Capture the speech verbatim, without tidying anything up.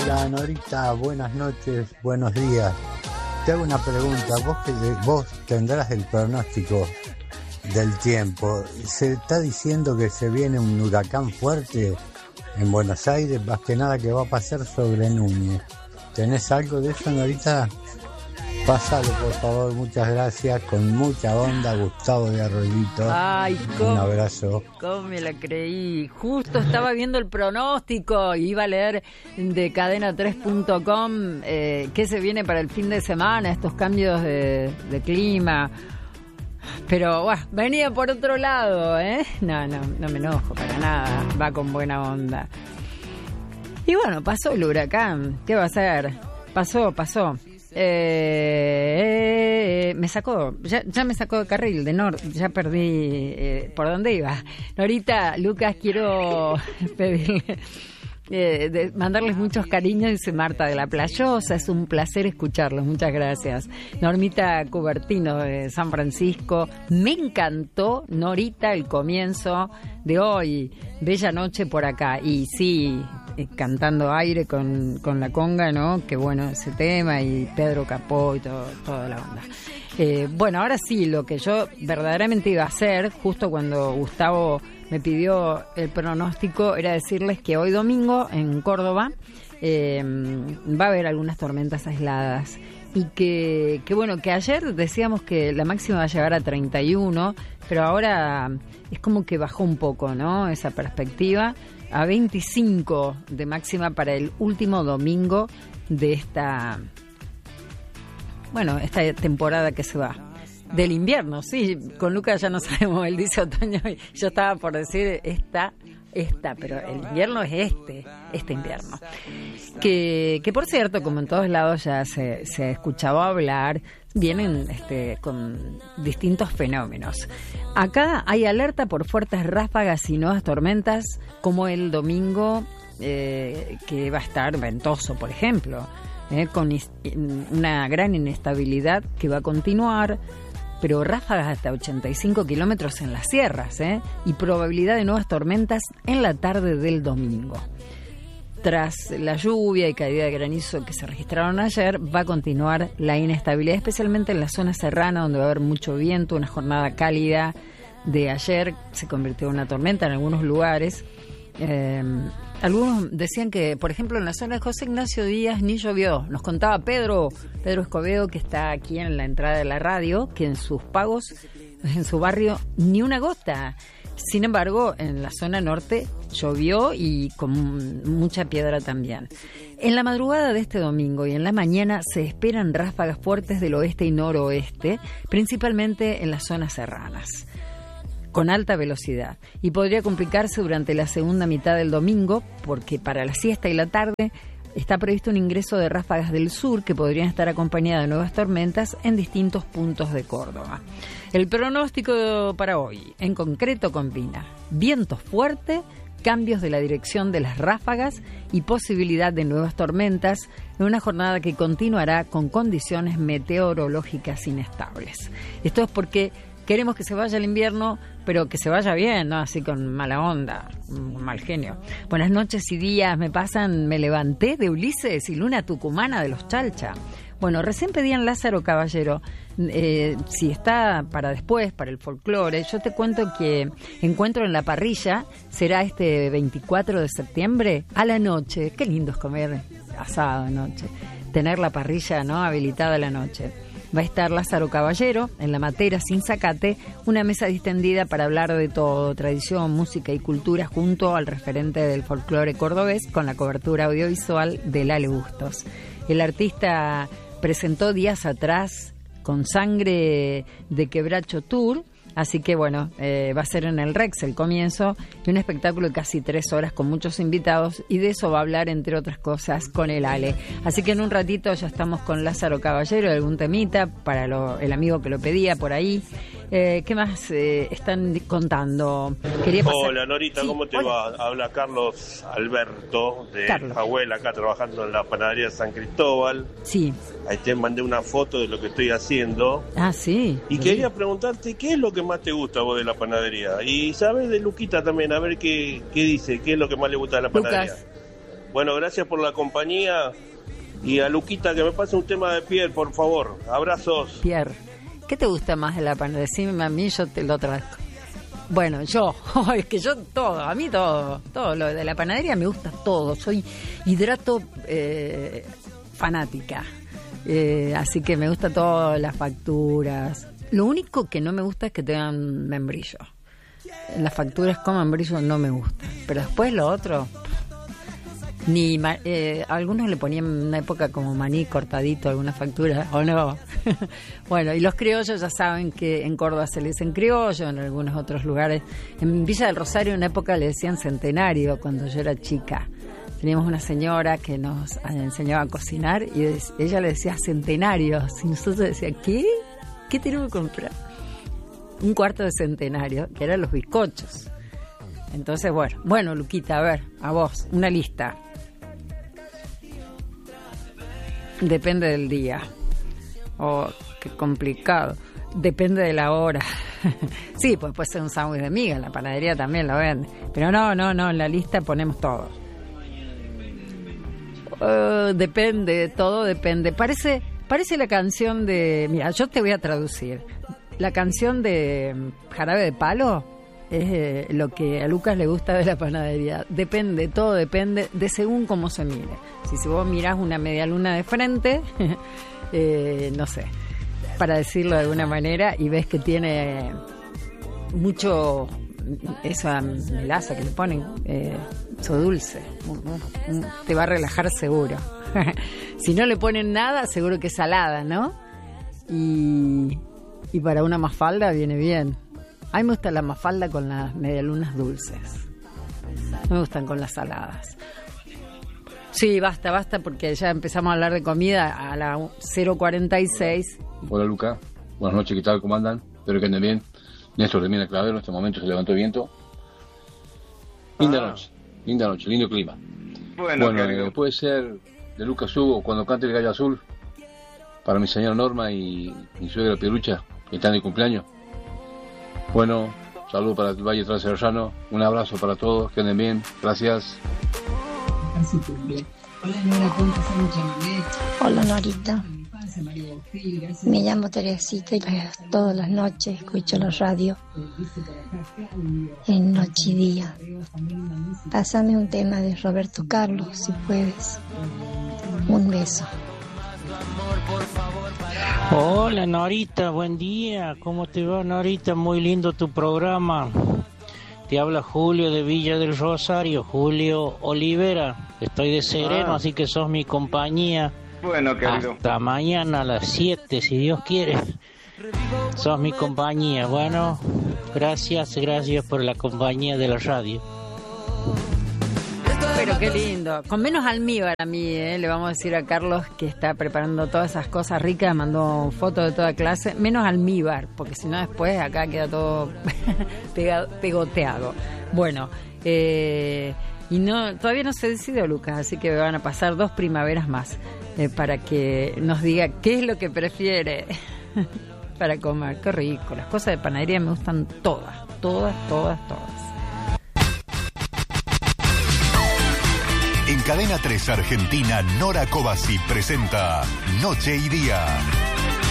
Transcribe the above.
Hola Norita, buenas noches, buenos días. Te hago una pregunta, vos que vos tendrás el pronóstico del tiempo. Se está diciendo que se viene un huracán fuerte en Buenos Aires, más que nada que va a pasar sobre Núñez. ¿Tenés algo de eso, Norita? Pásalo, por favor, muchas gracias, con mucha onda, Gustavo de Arroyito. Ay, ¿cómo, un abrazo. ¿Cómo me la creí? Justo estaba viendo el pronóstico y iba a leer de cadena tres punto com eh, qué se viene para el fin de semana, estos cambios de, de clima. Pero, bueno, venía por otro lado, ¿eh? No, no, no me enojo para nada, va con buena onda. Y bueno, pasó el huracán, ¿qué va a hacer? Pasó, pasó. Eh, eh, me sacó, ya, ya me sacó de carril, de norte, ya perdí eh, por dónde iba. Norita, Lucas, quiero pedirle, eh, de, mandarles muchos cariños, dice Marta de la Playosa, es un placer escucharlos, muchas gracias. Normita Cubertino de San Francisco, me encantó, Norita, el comienzo de hoy, bella noche por acá, y sí, cantando aire con, con la conga, ¿no? Qué bueno ese tema, y Pedro Capó y todo, toda la onda. Eh, bueno, ahora sí, lo que yo verdaderamente iba a hacer, justo cuando Gustavo me pidió el pronóstico, era decirles que hoy domingo en Córdoba eh, va a haber algunas tormentas aisladas. Y que, que bueno, que ayer decíamos que la máxima va a llegar a treinta y uno, pero ahora es como que bajó un poco, ¿no? Esa perspectiva. A veinticinco de máxima para el último domingo de esta, bueno, esta temporada que se va. Del invierno, sí, con Lucas ya no sabemos, él dice otoño y yo estaba por decir esta, esta, pero el invierno es este, este invierno. Que, que por cierto, como en todos lados ya se, se ha escuchado hablar, vienen este, con distintos fenómenos. Acá hay alerta por fuertes ráfagas y nuevas tormentas, como el domingo, eh, que va a estar ventoso, por ejemplo, eh, con is- una gran inestabilidad que va a continuar, pero ráfagas hasta ochenta y cinco kilómetros en las sierras, eh, y probabilidad de nuevas tormentas en la tarde del domingo. Tras la lluvia y caída de granizo que se registraron ayer, va a continuar la inestabilidad, especialmente en la zona serrana, donde va a haber mucho viento. Una jornada cálida de ayer se convirtió en una tormenta en algunos lugares. Eh, algunos decían que, por ejemplo, en la zona de José Ignacio Díaz ni llovió. Nos contaba Pedro, Pedro Escobedo, que está aquí en la entrada de la radio, que en sus pagos, en su barrio, ni una gota. Sin embargo, en la zona norte llovió y con mucha piedra también. En la madrugada de este domingo y en la mañana se esperan ráfagas fuertes del oeste y noroeste, principalmente en las zonas serranas, con alta velocidad. Y podría complicarse durante la segunda mitad del domingo, porque para la siesta y la tarde está previsto un ingreso de ráfagas del sur que podrían estar acompañadas de nuevas tormentas en distintos puntos de Córdoba. El pronóstico para hoy, en concreto, combina viento fuerte, cambios de la dirección de las ráfagas y posibilidad de nuevas tormentas en una jornada que continuará con condiciones meteorológicas inestables. Esto es porque queremos que se vaya el invierno, pero que se vaya bien, ¿no? Así con mala onda, mal genio. Buenas noches y días, me pasan, me levanté de Ulises y Luna Tucumana de los Chalcha. Bueno, recién pedían Lázaro Caballero, eh, si está para después, para el folclore. Yo te cuento que Encuentro en la Parrilla será este veinticuatro de septiembre a la noche. Qué lindo es comer asado anoche, tener la parrilla, ¿no?, habilitada a la noche. Va a estar Lázaro Caballero en La Matera Sin Zacate, una mesa distendida para hablar de todo, tradición, música y cultura, junto al referente del folclore cordobés, con la cobertura audiovisual de Lale Bustos. El artista presentó días atrás Con Sangre de Quebracho Tour, así que bueno, eh, va a ser en el Rex el comienzo, y un espectáculo de casi tres horas con muchos invitados, y de eso va a hablar, entre otras cosas, con el Ale. Así que en un ratito ya estamos con Lázaro Caballero, algún temita para lo, el amigo que lo pedía por ahí. Eh, ¿Qué más eh, están contando? Quería pasar... Hola Norita, sí, ¿cómo te hola. va? Habla Carlos Alberto de Jahuel, acá trabajando en la panadería de San Cristóbal. Sí. Ahí te mandé una foto de lo que estoy haciendo. Ah, sí. Y sí. Quería preguntarte qué es lo que más te gusta vos de la panadería. Y sabes de Luquita también, a ver qué, qué dice, qué es lo que más le gusta de la panadería. Lucas. Bueno, gracias por la compañía. Y a Luquita que me pase un tema de Pierre, por favor. Abrazos. Pierre, ¿qué te gusta más de la panadería? Decime a mí, yo te lo traduzco. Bueno, yo, es que yo todo, a mí todo, todo lo de la panadería me gusta todo. Soy hidrato eh, fanática, eh, así que me gusta todo, las facturas. Lo único que no me gusta es que tengan membrillo. Las facturas con membrillo no me gustan, pero después lo otro, ni eh, algunos le ponían en una época como maní cortadito alguna factura, o no. Bueno, y los criollos ya saben que en Córdoba se le dicen criollo, en algunos otros lugares. En Villa del Rosario en una época le decían centenario cuando yo era chica. Teníamos una señora que nos enseñaba a cocinar y ella le decía centenarios y nosotros decíamos, ¿qué? ¿Qué tenemos que comprar? Un cuarto de centenario, que eran los bizcochos. Entonces, bueno, bueno, Luquita, a ver, a vos, una lista. Depende del día. Oh, qué complicado. Depende de la hora. Sí, pues puede ser un sándwich de miga, en la panadería también lo vende. Pero no, no, no, en la lista ponemos todo. Uh, depende, todo depende. Parece, parece la canción de... Mira, yo te voy a traducir. La canción de Jarabe de Palo es eh, lo que a Lucas le gusta de la panadería. Depende, todo depende de según cómo se mire. Si, si vos mirás una media luna de frente, eh, no sé, para decirlo de alguna manera, y ves que tiene mucho, esa melaza que le ponen, eh, eso dulce, te va a relajar seguro. Si no le ponen nada, seguro que es salada, ¿no? Y, y para una mafalda viene bien. A mí me gusta la mafalda con las medialunas dulces. Me gustan con las saladas. Sí, basta, basta, porque ya empezamos a hablar de comida a la cero cuarenta y seis. Hola, Luca. Buenas noches, ¿qué tal? ¿Cómo andan? Espero que anden bien. Néstor de Mina Clavero, en este momento se levantó el viento. Linda ah. noche, linda noche, lindo clima. Bueno, bueno eh, puede ser de Lucas Hugo cuando cante el gallo azul para mi señora Norma y mi suegra Pierucha, que están de cumpleaños. Bueno, saludo para el Valle Transerrano, un abrazo para todos, que anden bien, gracias. Hola Norita, me llamo Teresita y todas las noches escucho la radio en noche y día. Pásame un tema de Roberto Carlos si puedes. Un beso. Hola Norita, buen día, ¿cómo te va Norita? Muy lindo tu programa. Te habla Julio de Villa del Rosario, Julio Olivera. Estoy de sereno, ah. así que sos mi compañía. Bueno, querido. Hasta mañana a las siete, si Dios quiere. Sos mi compañía. Bueno, gracias, gracias por la compañía de la radio. Pero qué lindo. Con menos almíbar a mí, ¿eh? Le vamos a decir a Carlos que está preparando todas esas cosas ricas, mandó fotos de toda clase. Menos almíbar, porque si no después acá queda todo pegado, pegoteado. Bueno, eh, y no todavía no se decidió Lucas, así que van a pasar dos primaveras más eh, para que nos diga qué es lo que prefiere para comer. Qué rico. Las cosas de panadería me gustan todas, todas, todas, todas. En Cadena tres Argentina, Nora Covasi presenta Noche y Día.